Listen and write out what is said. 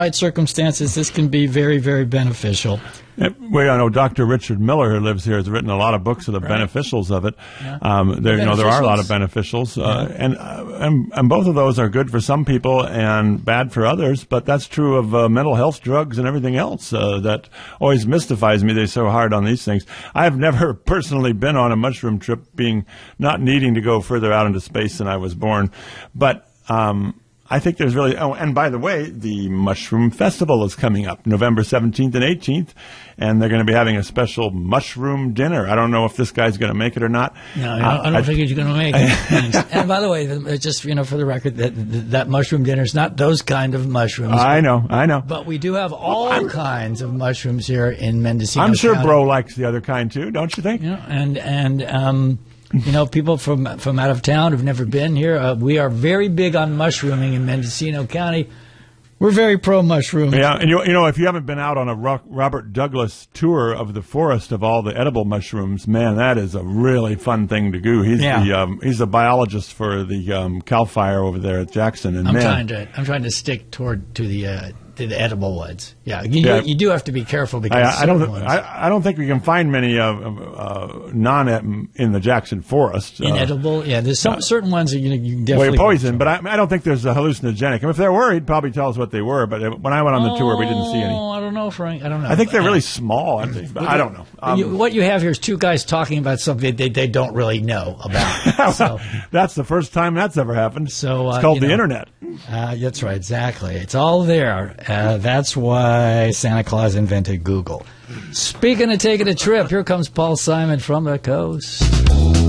right circumstances, this can be very, very beneficial. Well, I know Dr. Richard Miller, who lives here, has written a lot of books of the beneficials of it. Yeah. There are a lot of beneficials, and both of those are good for some people and bad for others. But that's true of mental health drugs and everything else. That always mystifies me. They're so hard on these things. I have never personally been on a mushroom trip, not needing to go further out into space than I was born, but. I think there's really, and by the way, the Mushroom Festival is coming up November 17th and 18th, and they're going to be having a special mushroom dinner. I don't know if this guy's going to make it or not. No, I don't think he's going to make it. And by the way, just for the record, that mushroom dinner is not those kind of mushrooms. I know. But we do have all kinds of mushrooms here in Mendocino I'm sure County. Bro likes the other kind too, don't you think? People from out of town who've never been here, we are very big on mushrooming in Mendocino County. We're very pro-mushroom. Yeah, and if you haven't been out on a Robert Douglas tour of the forest of all the edible mushrooms, man, that is a really fun thing to do. He's the biologist for the Cal Fire over there at Jackson, and I'm trying to stick to the edible ones. Yeah, you do have to be careful because I don't think we can find many non in the Jackson forest. Inedible, there's some certain ones that you can definitely poison, but I don't think there's a hallucinogenic. And if they're worried, probably tell us what they were. But when I went on the tour, we didn't see any. I don't know, Frank. I don't know. I think they're really small. I don't know. What you have here is two guys talking about something they don't really know about. So that's the first time that's ever happened. So it's called the internet. That's right, exactly. It's all there. That's why Santa Claus invented Google. Speaking of taking a trip, here comes Paul Simon from the coast.